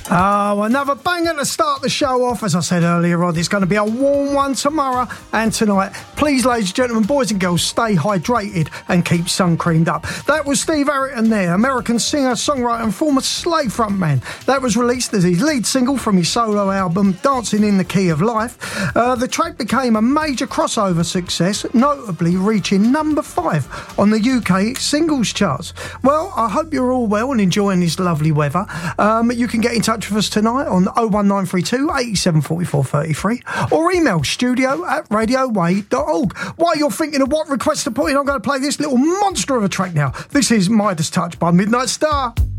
Oh, another banger to start the show off. As I said earlier on, it's going to be a warm one tomorrow and tonight. Please, ladies and gentlemen, boys and girls, stay hydrated and keep sun creamed up. That was Steve Harrington there, American singer, songwriter and former Slade frontman. That was released as his lead single from his solo album, Dancing in the Key of Life. The track became a major crossover success, notably reaching number 5 on the UK singles charts. Well, I hope you're all well and enjoying this lovely weather. You can get in touch with us tonight on 01932 87 44 33 or email studio@radioway.org. While you're thinking of what requests to put in, I'm going to play this little monster of a track now. This is Midas Touch by Midnight Star.